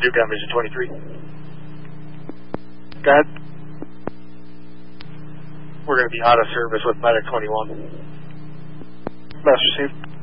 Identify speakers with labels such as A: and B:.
A: Duke on Vision 23. Go ahead. We're going to be out of service with Medic 21. Message received.